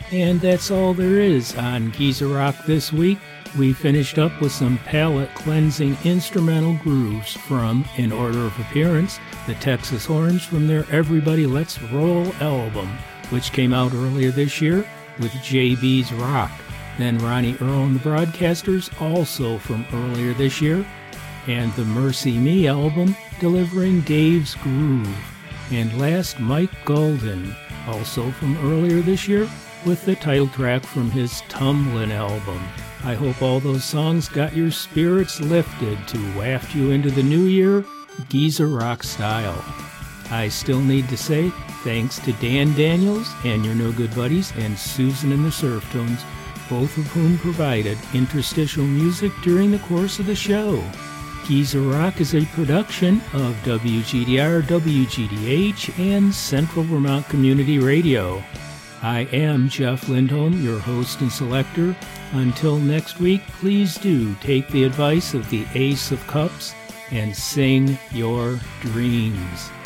And that's all there is on Geezer Rock this week. We finished up with some palate-cleansing instrumental grooves from, in order of appearance, the Texas Horns from their Everybody Let's Roll album, which came out earlier this year with JB's Rock. Then Ronnie Earl and the Broadcasters, also from earlier this year, and the Mercy Me album, delivering Dave's Groove. And last, Mike Golden, also from earlier this year, with the title track from his Tumblin' album. I hope all those songs got your spirits lifted to waft you into the new year, Geezer Rock style. I still need to say thanks to Dan Daniels and your No Good Buddies and Susan and the Surftones, both of whom provided interstitial music during the course of the show. Geezer Rock is a production of WGDR, WGDH, and Central Vermont Community Radio. I am Jeff Lindholm, your host and selector. Until next week, please do take the advice of the Ace of Cups and sing your dreams.